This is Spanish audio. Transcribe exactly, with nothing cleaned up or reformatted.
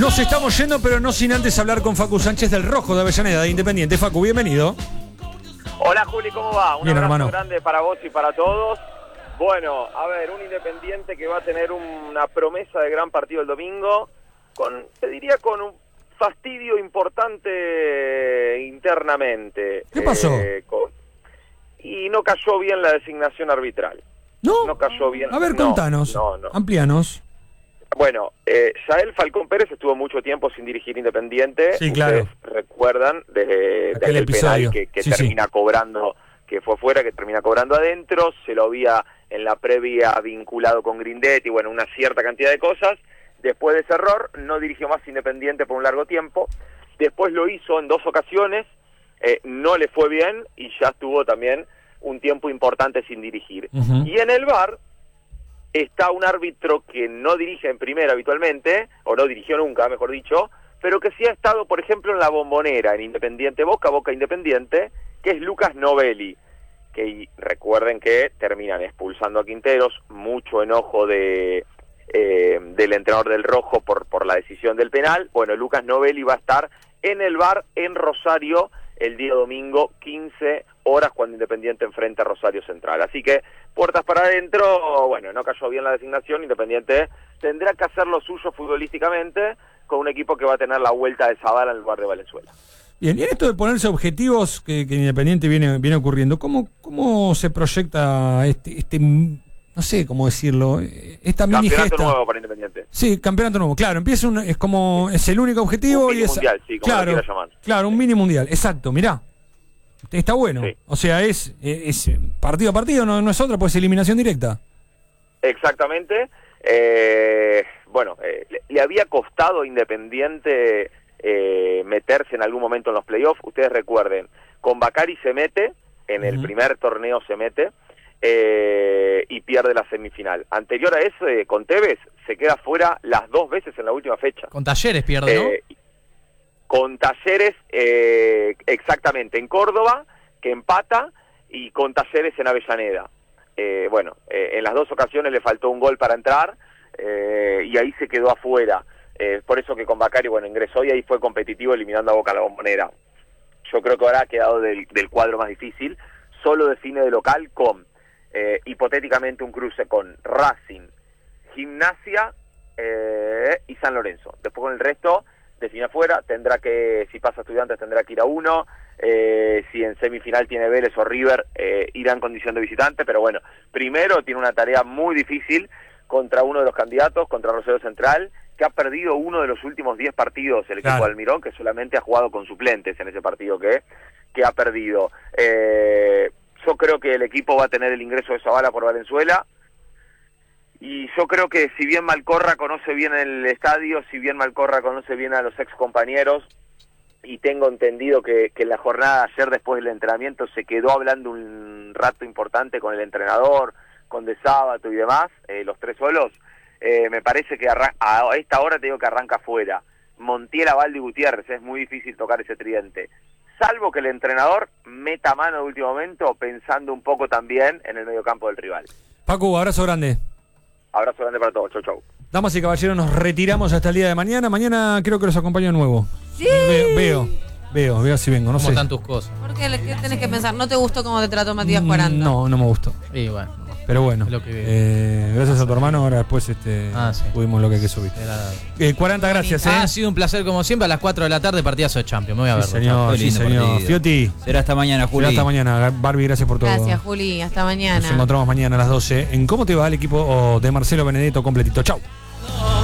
Nos estamos yendo, pero no sin antes hablar con Facu Sánchez del Rojo de Avellaneda, de Independiente. Facu, bienvenido. Hola Juli, ¿cómo va? Un Bien, abrazo hermano. grande para vos y para todos. Bueno, a ver, un Independiente que va a tener una promesa de gran partido el domingo, con, te diría con un fastidio importante internamente. ¿Qué pasó? Eh, con, y no cayó bien la designación arbitral. ¿No? No cayó bien. A ver, no, contanos, no, no. amplíanos. Bueno, eh, Yael Falcón Pérez estuvo mucho tiempo sin dirigir Independiente. Sí, claro. Ustedes recuerdan de, Aquel del episodio. penal que, que Sí, termina sí. cobrando, que fue fuera, que termina cobrando adentro. Se lo había en la previa vinculado con Grindetti, bueno, una cierta cantidad de cosas. Después de ese error, no dirigió más Independiente por un largo tiempo. Después lo hizo en dos ocasiones, eh, no le fue bien y ya estuvo también un tiempo importante sin dirigir. Uh-huh. Y en el V A R está un árbitro que no dirige en primera habitualmente, o no dirigió nunca, mejor dicho, pero que sí ha estado, por ejemplo, en la Bombonera, en Independiente Boca, Boca Independiente, que es Lucas Novelli, que recuerden que terminan expulsando a Quinteros, mucho enojo de eh, del entrenador del Rojo por, por la decisión del penal. Bueno, Lucas Novelli va a estar en el V A R en Rosario el día domingo, quince horas, cuando Independiente enfrenta a Rosario Central. Así que, puertas para adentro, bueno, no cayó bien la designación. Independiente tendrá que hacer lo suyo futbolísticamente con un equipo que va a tener la vuelta de Zavala en lugar de Valenzuela. Bien, y en esto de ponerse objetivos que, que en Independiente viene, viene ocurriendo, ¿cómo, cómo se proyecta este, este, no sé cómo decirlo, esta mini Campeonato gesta? nuevo para Independiente. Sí, campeonato nuevo, claro, empieza un, es como, es el único objetivo Un y mini es... mundial, sí, como claro, lo quiera llamar. claro, un mini mundial, exacto, mirá. Está bueno, Sí. O sea, es, es, es partido a partido, no, no es otra, pues eliminación directa. Exactamente. Eh, bueno, eh, le, le había costado a Independiente eh, meterse en algún momento en los playoffs. Ustedes recuerden, con Bacari se mete, en el Uh-huh. primer torneo se mete, eh, y pierde la semifinal. Anterior a eso, eh, con Tevez, se queda fuera las dos veces en la última fecha. Con Talleres pierde, ¿no? Eh, con Talleres, eh, exactamente, en Córdoba, que empata, y con Talleres en Avellaneda. Eh, bueno, eh, en las dos ocasiones le faltó un gol para entrar, eh, y ahí se quedó afuera. Eh, por eso que con Bacari, bueno, ingresó y ahí fue competitivo eliminando a Boca a la Bombonera. Yo creo que ahora ha quedado del, del cuadro más difícil. Solo define de local con, eh, hipotéticamente, un cruce con Racing, Gimnasia eh, y San Lorenzo. Después con el resto define afuera, tendrá que, si pasa Estudiantes tendrá que ir a uno, eh, si en semifinal tiene Vélez o River, eh, irá en condición de visitante, pero bueno, primero tiene una tarea muy difícil contra uno de los candidatos, contra Rosario Central, que ha perdido uno de los últimos diez partidos el equipo Claro. de Almirón, que solamente ha jugado con suplentes en ese partido que, que ha perdido. Eh, yo creo que el equipo va a tener el ingreso de Zavala por Valenzuela, y yo creo que si bien Malcorra conoce bien el estadio, si bien Malcorra conoce bien a los ex compañeros, y tengo entendido que, que en la jornada de ayer, después del entrenamiento, se quedó hablando un rato importante con el entrenador, con De Sábato y demás, eh, los tres solos, eh, me parece que arran- a esta hora te digo que arranca afuera. Montiel, Avaldo y Gutiérrez, es muy difícil tocar ese tridente. Salvo que el entrenador meta mano de último momento, pensando un poco también en el mediocampo del rival. Paco, abrazo grande. Abrazo grande para todos, chau chau. Damas y caballeros, nos retiramos hasta el día de mañana. Mañana creo que los acompaño de nuevo. Sí. Veo, veo, veo, veo si vengo, no ¿Cómo sé. están tus cosas? ¿Por qué? ¿Qué tenés que pensar? ¿No te gustó cómo te trató Matías cuarenta? No, no me gustó. Y bueno, Pero bueno, Es lo que- eh, gracias a tu hermano, ahora después este, Ah, sí. subimos lo que hay que subir. era... Eh, cuarenta, gracias, ¿eh? Ah, ha sido un placer como siempre. A las cuatro de la tarde, partidazo de Champions. Me voy a ver. Sí, señor, Qué sí, lindo señor. partido. Fioti, Será hasta mañana, Juli. será hasta mañana. Barbie, gracias por todo. Gracias, Juli. Hasta mañana. Nos encontramos mañana a las doce en ¿Cómo te va el equipo de Marcelo Benedetto completito? Chau.